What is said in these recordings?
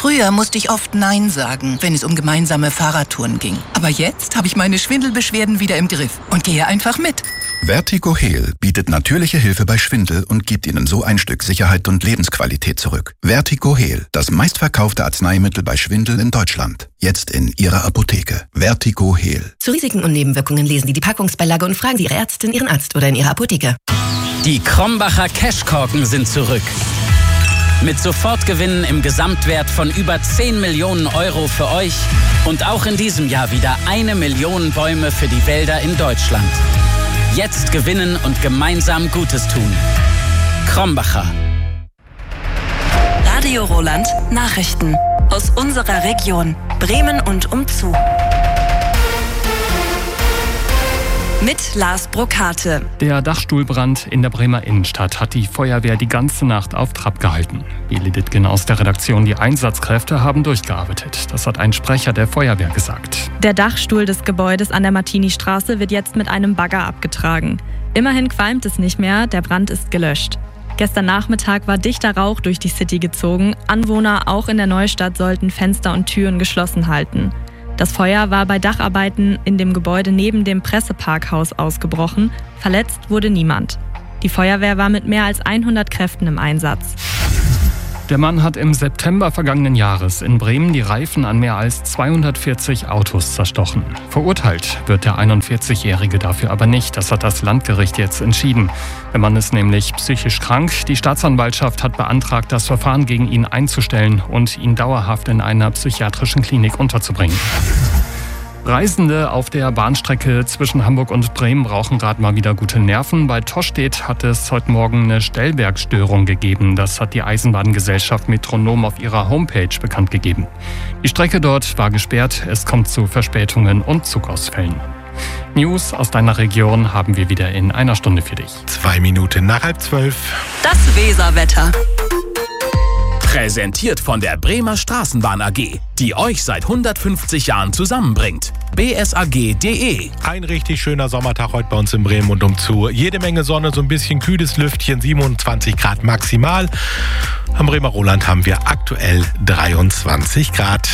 Früher musste ich oft Nein sagen, wenn es um gemeinsame Fahrradtouren ging. Aber jetzt habe ich meine Schwindelbeschwerden wieder im Griff und gehe einfach mit. Vertigo Heal bietet natürliche Hilfe bei Schwindel und gibt Ihnen so ein Stück Sicherheit und Lebensqualität zurück. Vertigo Heal, das meistverkaufte Arzneimittel bei Schwindel in Deutschland. Jetzt in Ihrer Apotheke. Vertigo Heal. Zu Risiken und Nebenwirkungen lesen Sie die Packungsbeilage und fragen Sie Ihre Ärztin, Ihren Arzt oder in Ihrer Apotheke. Die Krombacher Cashkorken sind zurück. Mit Sofortgewinnen im Gesamtwert von über 10 Millionen Euro für euch und auch in diesem Jahr wieder 1 Million Bäume für die Wälder in Deutschland. Jetzt gewinnen und gemeinsam Gutes tun. Krombacher. Radio Roland Nachrichten aus unserer Region Bremen und umzu. Mit Lars Brokate. Der Dachstuhlbrand in der Bremer Innenstadt hat die Feuerwehr die ganze Nacht auf Trab gehalten. Eli Dittgen aus der Redaktion: Die Einsatzkräfte haben durchgearbeitet. Das hat ein Sprecher der Feuerwehr gesagt. Der Dachstuhl des Gebäudes an der Martini-Straße wird jetzt mit einem Bagger abgetragen. Immerhin qualmt es nicht mehr, der Brand ist gelöscht. Gestern Nachmittag war dichter Rauch durch die City gezogen. Anwohner auch in der Neustadt sollten Fenster und Türen geschlossen halten. Das Feuer war bei Dacharbeiten in dem Gebäude neben dem Presseparkhaus ausgebrochen. Verletzt wurde niemand. Die Feuerwehr war mit mehr als 100 Kräften im Einsatz. Der Mann hat im September vergangenen Jahres in Bremen die Reifen an mehr als 240 Autos zerstochen. Verurteilt wird der 41-Jährige dafür aber nicht. Das hat das Landgericht jetzt entschieden. Der Mann ist nämlich psychisch krank. Die Staatsanwaltschaft hat beantragt, das Verfahren gegen ihn einzustellen und ihn dauerhaft in einer psychiatrischen Klinik unterzubringen. Reisende auf der Bahnstrecke zwischen Hamburg und Bremen brauchen gerade mal wieder gute Nerven. Bei Tostedt hat es heute Morgen eine Stellwerkstörung gegeben. Das hat die Eisenbahngesellschaft Metronom auf ihrer Homepage bekannt gegeben. Die Strecke dort war gesperrt. Es kommt zu Verspätungen und Zugausfällen. News aus deiner Region haben wir wieder in einer Stunde für dich. 2 Minuten nach 11:30. Das Weserwetter. Präsentiert von der Bremer Straßenbahn AG, die euch seit 150 Jahren zusammenbringt. bsag.de. Ein richtig schöner Sommertag heute bei uns in Bremen und umzu. Jede Menge Sonne, so ein bisschen kühles Lüftchen, 27 Grad maximal. Am Bremer Roland haben wir aktuell 23 Grad.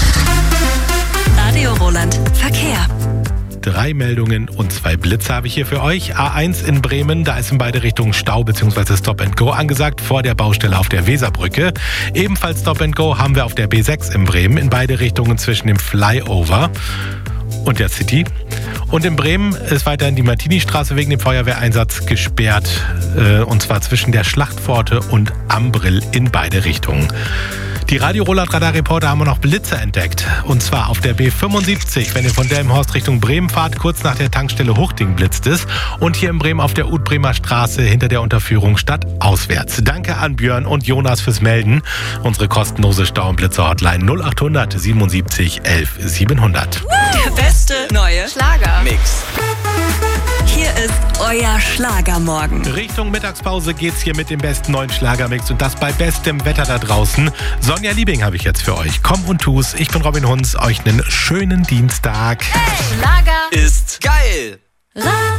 Radio Roland Verkehr. 3 Meldungen und 2 Blitze habe ich hier für euch. A1 in Bremen, da ist in beide Richtungen Stau bzw. Stop and Go angesagt vor der Baustelle auf der Weserbrücke. Ebenfalls Stop and Go haben wir auf der B6 in Bremen in beide Richtungen zwischen dem Flyover und der City. Und in Bremen ist weiterhin die Martini-Straße wegen dem Feuerwehreinsatz gesperrt, und zwar zwischen der Schlachtpforte und Ambrill in beide Richtungen. Die Radio Roland Radar-Reporter haben noch Blitze entdeckt. Und zwar auf der B75, wenn ihr von Delmenhorst Richtung Bremen fahrt, kurz nach der Tankstelle Huchting blitzt es. Und hier in Bremen auf der Utbremer Straße hinter der Unterführung stadtauswärts. Danke an Björn und Jonas fürs Melden. Unsere kostenlose Stau- und Blitzer-Hotline 0800 77 11 700. Der beste neue Mix. Hier ist euer Schlagermorgen. Richtung Mittagspause geht's hier mit dem besten neuen Schlagermix und das bei bestem Wetter da draußen. Sonja Liebing habe ich jetzt für euch. Komm und tu's. Ich bin Robin Hunz. Euch einen schönen Dienstag. Hey, Schlager Ist geil.